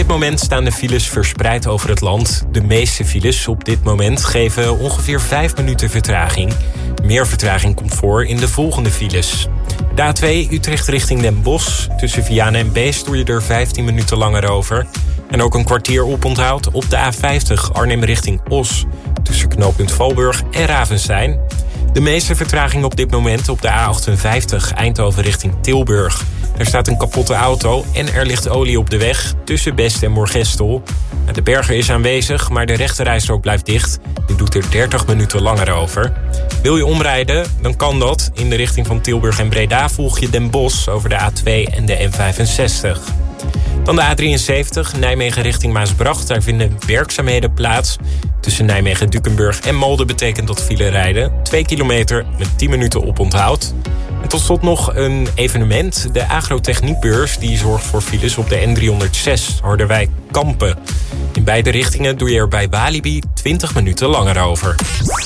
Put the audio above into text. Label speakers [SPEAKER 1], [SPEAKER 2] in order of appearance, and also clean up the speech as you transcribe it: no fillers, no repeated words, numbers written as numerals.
[SPEAKER 1] moment staan de files verspreid over het land. De meeste files op dit moment geven ongeveer 5 minuten vertraging. Meer vertraging komt voor in de volgende files. De A2 Utrecht richting Den Bosch. Tussen Vianen en Beest doe je er 15 minuten langer over. En ook een kwartier oponthoud op de A50 Arnhem richting Os. Tussen knooppunt Valburg en Ravenstein. De meeste vertraging op dit moment op de A58 Eindhoven richting Tilburg. Er staat een kapotte auto en er ligt olie op de weg tussen Best en Moergestel. De berger is aanwezig, maar de rechterrijstrook blijft dicht. Die doet er 30 minuten langer over. Wil je omrijden, dan kan dat. In de richting van Tilburg en Breda volg je Den Bosch over de A2 en de N65. Dan de A73, Nijmegen richting Maasbracht. Daar vinden werkzaamheden plaats. Tussen Nijmegen-Dukenburg en Molde betekent dat file rijden. 2 kilometer met 10 minuten oponthoud. En tot slot nog een evenement. De agrotechniekbeurs die zorgt voor files op de N306 Harderwijk-Kampen. In beide richtingen doe je er bij Walibi 20 minuten langer over.